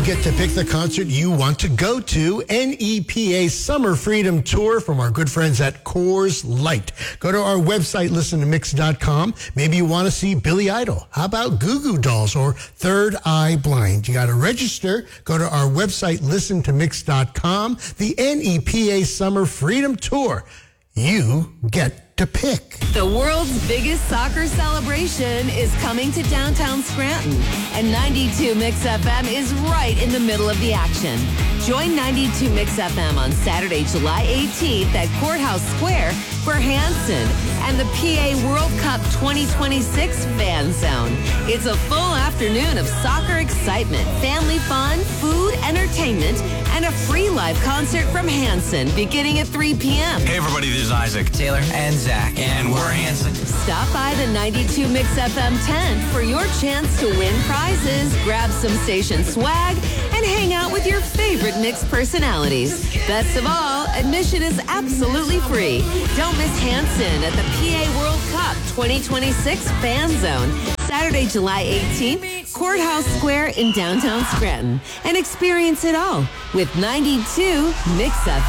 You get to pick the concert you want to go to. NEPA Summer Freedom Tour from our good friends at Coors Light. Go to our website, listentomix.com. Maybe you want to see Billy Idol. How about Goo Goo Dolls or Third Eye Blind? You got to register. Go to our website, listentomix.com. The NEPA Summer Freedom Tour. You get to pick. The world's biggest soccer celebration is coming to downtown Scranton, and 92 Mix FM is right in the middle of the action. Join 92 Mix FM on Saturday, July 18th at Courthouse Square for Hanson and the PA World Cup 2026 Fan Zone. It's a full afternoon of soccer excitement, family fun, food, entertainment, and a free live concert from Hanson beginning at 3 p.m. Hey everybody, this is Isaac, Taylor, and Zach, and we're Hanson. Stop by the 92 Mix FM tent for your chance to win prizes, grab some station swag, and hang out with your favorite Mix personalities. Best of all, admission is absolutely free. Don't miss Hanson at the PA World Cup 2026 Fan Zone, Saturday, July 18th, Courthouse Square in downtown Scranton. And experience it all with 92 Mix FM.